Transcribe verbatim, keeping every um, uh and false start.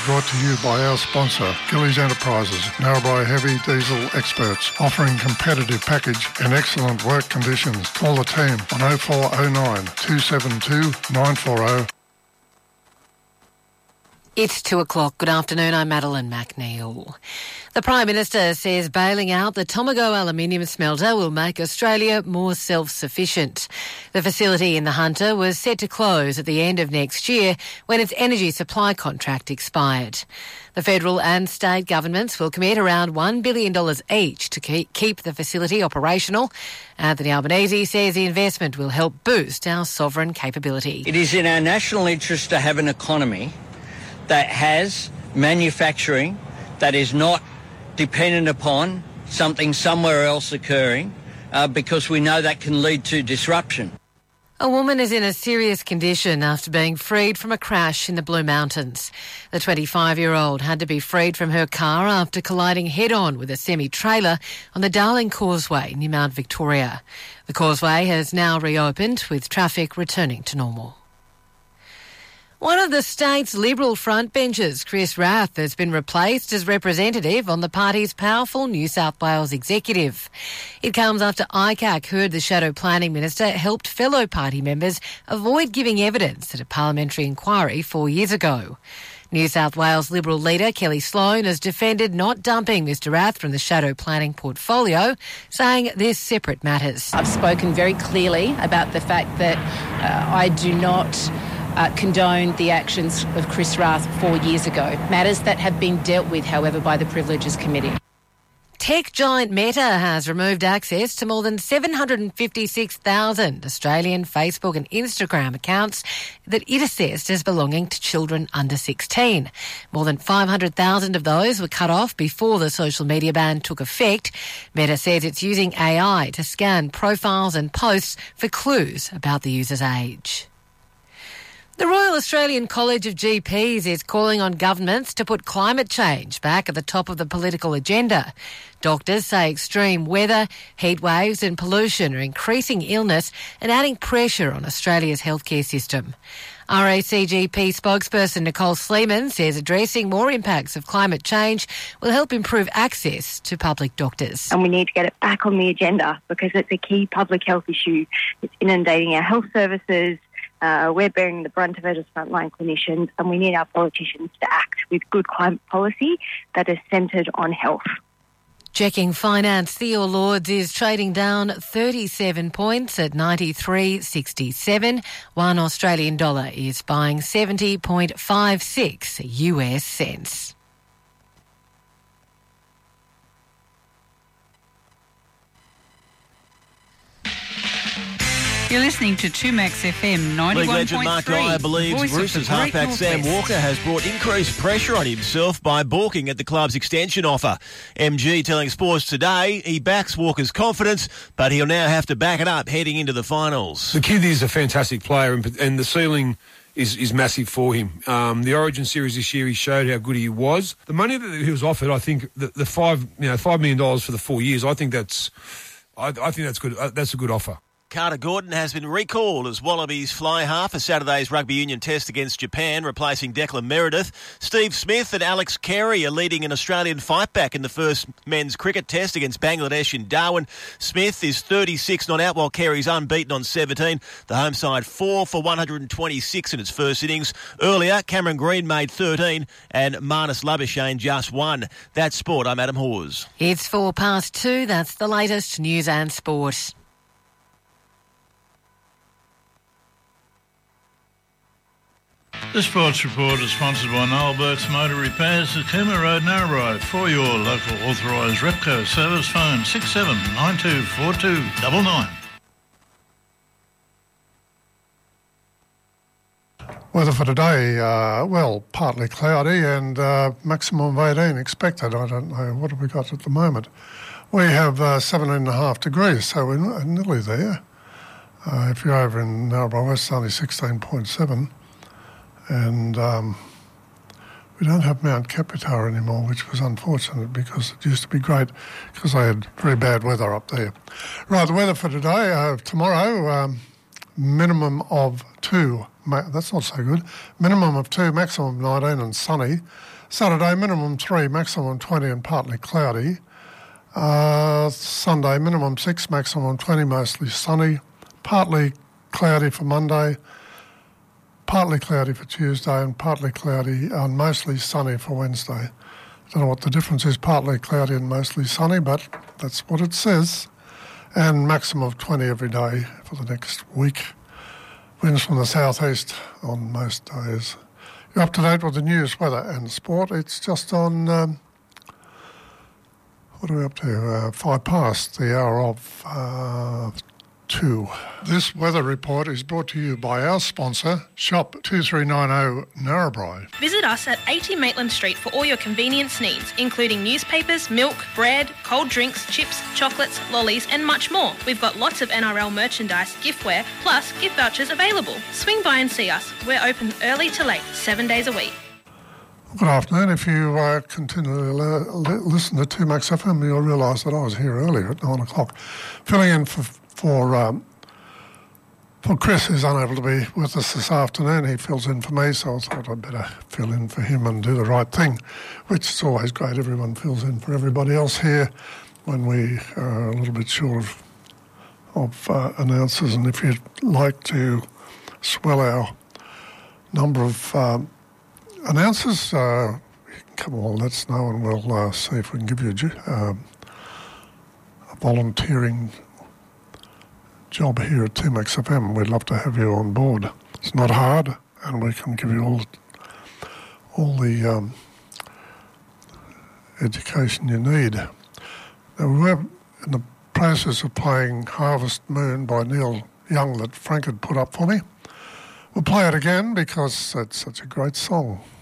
brought to you by our sponsor, Gillies Enterprises, Narrabri heavy diesel experts, offering competitive package and excellent work conditions. Call the team on oh four oh nine, two seven two, nine four oh. It's two o'clock. Good afternoon. I'm Madeline McNeil. The Prime Minister says bailing out the Tomago aluminium smelter will make Australia more self-sufficient. The facility in the Hunter was set to close at the end of next year when its energy supply contract expired. The federal and state governments will commit around one billion dollars each to keep the facility operational. Anthony Albanese says the investment will help boost our sovereign capability. It is in our national interest to have an economy that has manufacturing that is not dependent upon something somewhere else occurring, uh, because we know that can lead to disruption. A woman is in a serious condition after being freed from a crash in the Blue Mountains. The twenty-five-year-old had to be freed from her car after colliding head-on with a semi-trailer on the Darling Causeway near Mount Victoria. The causeway has now reopened with traffic returning to normal. One of the state's Liberal frontbenchers, Chris Rath, has been replaced as representative on the party's powerful New South Wales executive. It comes after I C A C heard the Shadow Planning Minister helped fellow party members avoid giving evidence at a parliamentary inquiry four years ago. New South Wales Liberal leader Kelly Sloan has defended not dumping Mr Rath from the Shadow Planning portfolio, saying they're separate matters. I've spoken very clearly about the fact that uh, I do not Uh, condoned the actions of Chris Rath four years ago. Matters that have been dealt with, however, by the Privileges Committee. Tech giant Meta has removed access to more than seven hundred fifty-six thousand Australian Facebook and Instagram accounts that it assessed as belonging to children under sixteen. More than five hundred thousand of those were cut off before the social media ban took effect. Meta says it's using A I to scan profiles and posts for clues about the user's age. The Royal Australian College of G Ps is calling on governments to put climate change back at the top of the political agenda. Doctors say extreme weather, heat waves and pollution are increasing illness and adding pressure on Australia's healthcare system. R A C G P spokesperson Nicole Sleeman says addressing more impacts of climate change will help improve access to public doctors. And we need to get it back on the agenda because it's a key public health issue. It's inundating our health services. Uh, we're bearing the brunt of it as frontline clinicians, and we need our politicians to act with good climate policy that is centred on health. Checking finance, the All Lords is trading down thirty-seven points at ninety-three sixty-seven. One Australian dollar is buying seventy point five six U S cents. You're listening to two Max F M ninety-one point three. League legend Mark Dyer believes Roosters halfback Sam Walker has brought increased pressure on himself by balking at the club's extension offer. M G telling Sports Today he backs Walker's confidence, but he'll now have to back it up heading into the finals. The kid is a fantastic player, and, and the ceiling is, is massive for him. Um, the Origin series this year, he showed how good he was. The money that he was offered, I think, the, the five, you know, five million dollars for the four years. I think that's, I, I think that's good. Uh, that's a good offer. Carter Gordon has been recalled as Wallabies fly half for Saturday's rugby union test against Japan, replacing Declan Meredith. Steve Smith and Alex Carey are leading an Australian fight back in the first men's cricket test against Bangladesh in Darwin. Smith is thirty-six not out, while Carey's unbeaten on seventeen. The home side four for one hundred twenty-six in its first innings. Earlier, Cameron Green made thirteen and Marnus Labuschagne just one. That's sport. I'm Adam Hawes. It's four past two. That's the latest news and sport. The Sports Report is sponsored by Noel Burke's Motor Repairs at Cooma Road, Narrabri. For your local authorised Repco service, phone six seven nine two four two nine nine. Weather for today, uh, well, partly cloudy and uh, maximum of eighteen expected. I don't know, what have we got at the moment? We have uh, seventeen and a half degrees, so we're nearly there. Uh, if you're over in Narrabri West, it's only sixteen point seven. And um, we don't have Mount Capitar anymore, which was unfortunate because it used to be great because they had very bad weather up there. Right, the weather for today, uh, tomorrow, um, minimum of two, ma- that's not so good. Minimum of two, maximum nineteen and sunny. Saturday, minimum three, maximum twenty and partly cloudy. Uh, Sunday, minimum six, maximum twenty, mostly sunny. Partly cloudy for Monday. Partly cloudy for Tuesday and partly cloudy and mostly sunny for Wednesday. I don't know what the difference is, partly cloudy and mostly sunny, but that's what it says. And maximum of twenty every day for the next week. Winds from the southeast on most days. You're up to date with the news, weather and sport. It's just on, um, what are we up to? Uh, five past the hour of uh, two. This weather report is brought to you by our sponsor, Shop two three nine zero Narrabri. Visit us at eighty Maitland Street for all your convenience needs, including newspapers, milk, bread, cold drinks, chips, chocolates, lollies and much more. We've got lots of N R L merchandise, giftware, plus gift vouchers available. Swing by and see us. We're open early to late, seven days a week. Good afternoon. If you uh, continually li- li- listen to two Max F M, you'll realise that I was here earlier at nine o'clock, filling in for for um, for Chris, who's unable to be with us this afternoon. He fills in for me, so I thought I'd better fill in for him and do the right thing, which is always great. Everyone fills in for everybody else here when we are a little bit short of, of uh, announcers. And if you'd like to swell our number of um, announcers, uh, you can come on, let us know and we'll uh, see if we can give you a, ju- um, a volunteering job here at two Max F M. We'd love to have you on board. It's not hard, and we can give you all all the um, education you need. Now, we're in the process of playing Harvest Moon by Neil Young that Frank had put up for me. We'll play it again because it's such a great song.